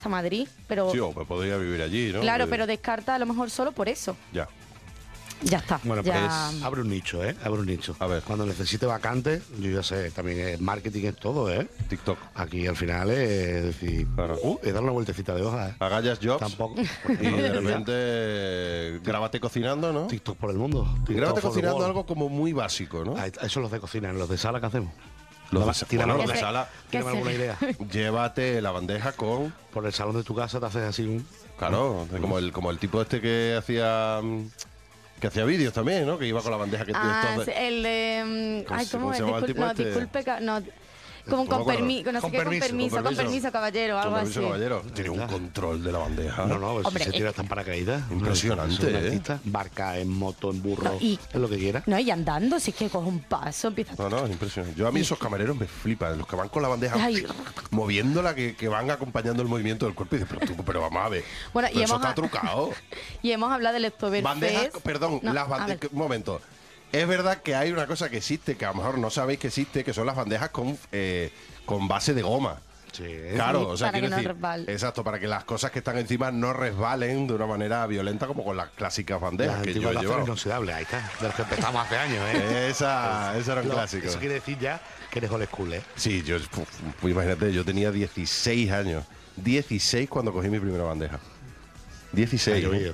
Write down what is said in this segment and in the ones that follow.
hasta Madrid, pero Sí, o pues podría vivir allí, ¿no? claro, pero descarta a lo mejor solo por eso. Ya. Ya está. Bueno, ya... pues abre un nicho, ¿eh? Abre un nicho. A ver. Cuando necesite vacantes, yo ya sé, también es marketing, es todo, ¿eh? TikTok. Aquí al final es decir, Claro. he dado una vueltecita de hoja, ¿eh? Agallas jobs. Tampoco. Y de repente grábate cocinando, ¿no? TikTok por el mundo. TikTok Grábate for the cocinando world. algo como muy básico, ¿no? Ah, eso es los de cocina, en los de sala, ¿qué hacemos? Bueno, los de sala, ¿Tienes alguna idea? llévate la bandeja con... Por el salón de tu casa te haces así un... Claro, como el tipo este que hacía vídeos también, ¿no? Que iba con la bandeja que Ah, sí, el de... ¿Cómo ay, se- ¿cómo cómo es? se llama el tipo este? Disculpe, no... Como No me con acuerdo. permiso, no sé Con qué, permiso, con permiso, caballero, algo Con permiso, así. caballero. Tiene un control de la bandeja. No, no, Hombre, se tira hasta en paracaídas. Impresionante, Es un ¿eh? artista. Barca, en moto, en burro, No, y- es lo que quiera. No, y andando, si es que coge un paso, empieza... No, es impresionante. Yo a mí esos camareros me flipan, los que van con la bandeja Ay. moviéndola, que van acompañando el movimiento del cuerpo y dices, pero vamos a ver. Bueno, y Pero eso hemos está trucado. Y hemos hablado del Oktoberfest. Bandejas, perdón, No, las a bandejas. ver. Un momento. Es verdad que hay una cosa que existe, que a lo mejor no sabéis que existe, que son las bandejas con base de goma. Sí. Claro, o sea, para que quiero no decir, resbale. exacto, para que las cosas que están encima no resbalen de una manera violenta como con las clásicas bandejas Las que yo antiguas he de acero llevado. inoxidable, ahí está. De los que empezamos hace años, ¿eh? Esa era un clásico. Eso quiere decir ya que eres old school, ¿eh? Sí, pues imagínate, yo tenía 16 años. 16 cuando cogí mi primera bandeja. 16. Ha llovido.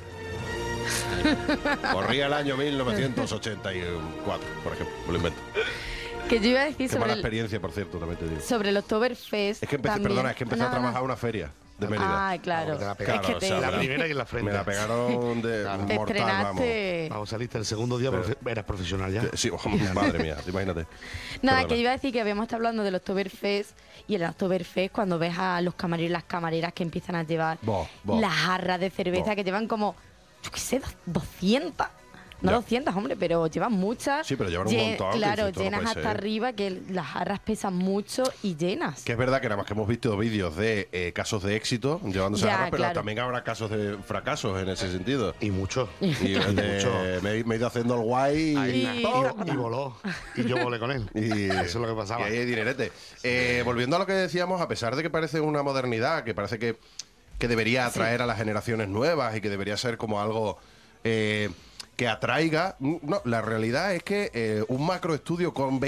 Corría el año 1984, por ejemplo. Me lo invento. Que yo iba a decir Qué sobre mala el, experiencia, por cierto, también te digo. sobre el Oktoberfest. Es que empecé, también. perdona, es que empecé a No, no. trabajar en una feria de Mérida. Ah, claro. No, que te la Es pegaron. que Claro, te, o sea, La primera y en la frente. Me la pegaron de te mortal, vamos. estrenaste. Vamos, saliste el segundo día, pero eras profesional ya. Sí, madre mía, imagínate. Nada, Perdona. que yo iba a decir que habíamos estado hablando del Oktoberfest y el Oktoberfest cuando ves a los camareros y las camareras que empiezan a llevar Bo. las jarras de cerveza Bo. que llevan como, yo qué sé, 200. No Ya. 200, hombre, pero llevan muchas. Sí, pero llevan un montón, que Claro, dices, esto no llenas puede hasta ser. arriba, que las jarras pesan mucho y llenas. Que es verdad que nada más que hemos visto vídeos de casos de éxito llevándose Ya, garras, pero claro. también habrá casos de fracasos en ese sentido. Y mucho. Y me he ido haciendo el guay Ahí, Y- y voló. Y yo volé con él. y Eso es lo que y pasaba. ahí hay dinerete. Volviendo a lo que decíamos, a pesar de que parece una modernidad, que parece que debería atraer a las generaciones nuevas y que debería ser como algo que atraiga, no, la realidad es que un macroestudio con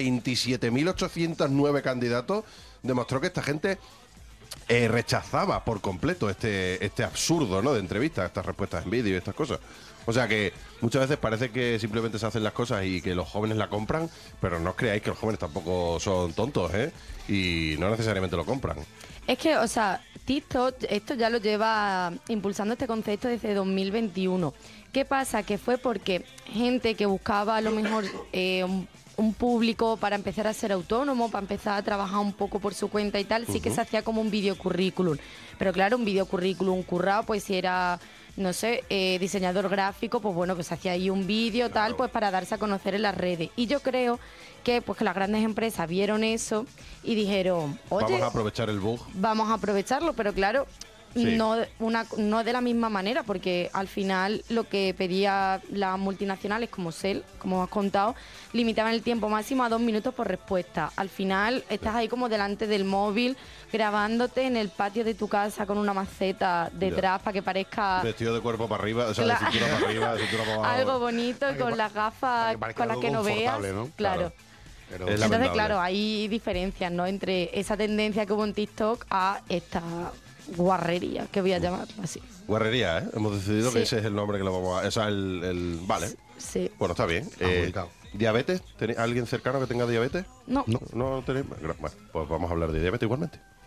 27.809 candidatos demostró que esta gente rechazaba por completo este absurdo, ¿no?, de entrevistas, estas respuestas en vídeo y estas cosas. O sea que muchas veces parece que simplemente se hacen las cosas y que los jóvenes la compran, pero no os creáis que los jóvenes tampoco son tontos, ¿eh? Y no necesariamente lo compran. Es que, o sea, TikTok, esto ya lo lleva impulsando este concepto desde 2021. ¿Qué pasa? Que fue porque gente que buscaba a lo mejor un público para empezar a ser autónomo, para empezar a trabajar un poco por su cuenta y tal, sí que se hacía como un videocurrículum. Pero claro, un videocurrículum currado, pues si era, no sé, diseñador gráfico, pues bueno, pues se hacía ahí un vídeo tal, pues para darse a conocer en las redes. Y yo creo que pues que las grandes empresas vieron eso y dijeron, oye, Vamos a aprovechar el bug. vamos a aprovecharlo, pero claro, Sí. no de la misma manera, porque al final lo que pedía las multinacionales como Shell, como has contado, limitaban el tiempo máximo a 2 minutos por respuesta. Al final estás ahí como delante del móvil, grabándote en el patio de tu casa con una maceta detrás para que parezca Vestido de cuerpo para arriba, o sea, Claro. de cintura para arriba, de cintura para abajo. algo bonito, Para que con pa- las para gafas que parezca con las algo que no veas. confortable, ¿no? Claro. Pero Es Entonces, lamentable. claro, hay diferencias, ¿no?, entre esa tendencia que hubo en TikTok a esta guarrería, que voy a llamar así. Guarrería, ¿eh? Hemos decidido que Sí. ese es el nombre que lo vamos a... O sea, vale. Sí. Bueno, está bien. Adjudicado. ¿Diabetes? ¿Alguien cercano que tenga diabetes? No. ¿No tenéis? Bueno, pues vamos a hablar de diabetes igualmente.